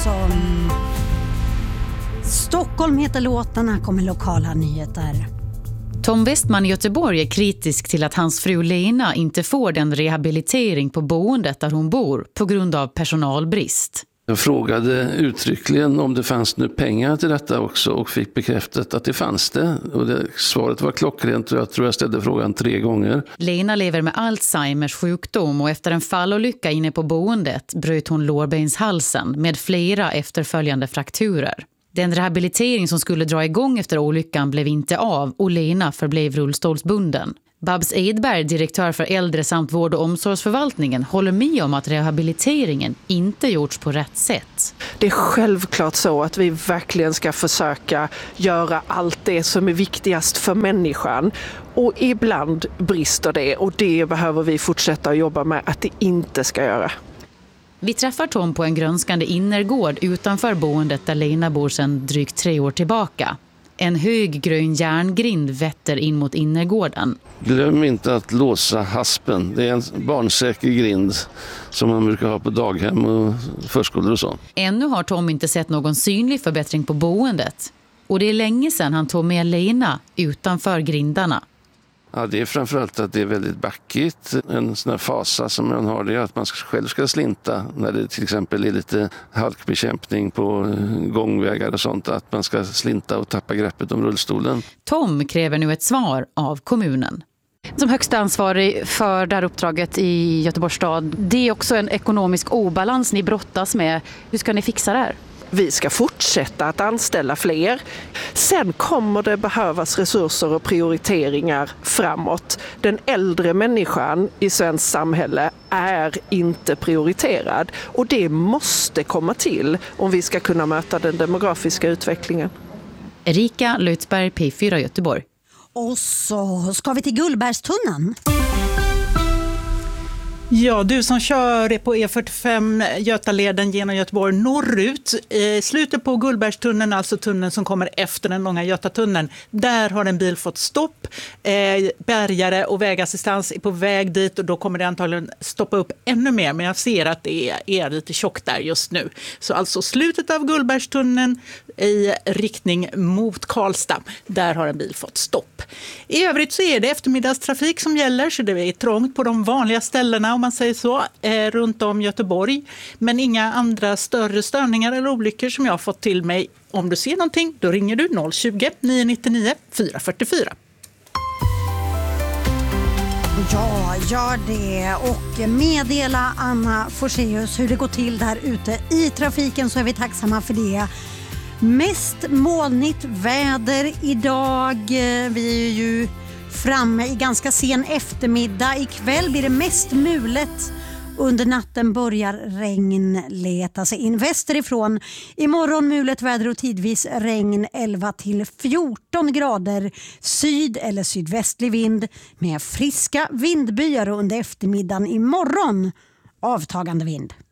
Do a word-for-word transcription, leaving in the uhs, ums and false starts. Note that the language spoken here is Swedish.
Olsson. Stockholm heter låten, här kommer lokala nyheter. Tom Westman i Göteborg är kritisk till att hans fru Lena inte får den rehabilitering på boendet där hon bor på grund av personalbrist. Jag frågade uttryckligen om det fanns nu pengar till detta också och fick bekräftat att det fanns det. Och det, svaret var klockrent och jag tror jag ställde frågan tre gånger. Lena lever med Alzheimers sjukdom och efter en fallolycka inne på boendet bröt hon lårbenshalsen med flera efterföljande frakturer. Den rehabilitering som skulle dra igång efter olyckan blev inte av och Lena förblev rullstolsbunden. Babs Edberg, direktör för äldre samt vård- och omsorgsförvaltningen, håller med om att rehabiliteringen inte gjorts på rätt sätt. Det är självklart så att vi verkligen ska försöka göra allt det som är viktigast för människan. Och ibland brister det och det behöver vi fortsätta att jobba med att det inte ska göra. Vi träffar Tom på en grönskande innergård utanför boendet där Lena bor sedan drygt tre år tillbaka. En hög grön järngrind vetter in mot innergården. Glöm inte att låsa haspen. Det är en barnsäker grind som man brukar ha på daghem och förskolor och så. Ännu har Tom inte sett någon synlig förbättring på boendet. Och det är länge sedan han tog med Lena utanför grindarna. Ja, det är framförallt att det är väldigt backigt. En sån här fasa som man har det är att man själv ska slinta när det till exempel är lite halkbekämpning på gångvägar och sånt. Att man ska slinta och tappa greppet om rullstolen. Tom kräver nu ett svar av kommunen. Som högsta ansvarig för det här uppdraget i Göteborgs stad, det är också en ekonomisk obalans ni brottas med. Hur ska ni fixa det här? Vi ska fortsätta att anställa fler. Sen kommer det behövas resurser och prioriteringar framåt. Den äldre människan i svenskt samhälle är inte prioriterad. Och det måste komma till om vi ska kunna möta den demografiska utvecklingen. Erika Lötsberg, P fyra Göteborg. Och så ska vi till Gullbergstunneln. Ja, du som kör på E fyrtiofem Götaleden genom Göteborg norrut, i slutet på Gullbergstunneln, alltså tunneln som kommer efter den långa Götatunneln, där har en bil fått stopp. Eh, bärgare och vägassistans är på väg dit och då kommer det antagligen stoppa upp ännu mer, men jag ser att det är, är lite tjockt där just nu. Så alltså slutet av Gullbergstunneln i riktning mot Karlstad, där har en bil fått stopp. I övrigt så är det eftermiddagstrafik som gäller, så det är trångt på de vanliga ställena om man säger så, eh, runt om Göteborg. Men inga andra större störningar eller olyckor som jag har fått till mig. Om du ser någonting, då ringer du noll tjugo, nio nio fyra fyra fyra. Ja, gör det och meddela Anna Forseus hur det går till där ute i trafiken, så är vi tacksamma för det. Mest molnigt väder idag. Vi är ju framme i ganska sen eftermiddag. Ikväll blir det mest mulet. Under natten börjar regn leta sig in västerifrån. Imorgon mulet väder och tidvis regn elva till fjorton grader. Syd- eller sydvästlig vind med friska vindbyar, och under eftermiddagen imorgon avtagande vind.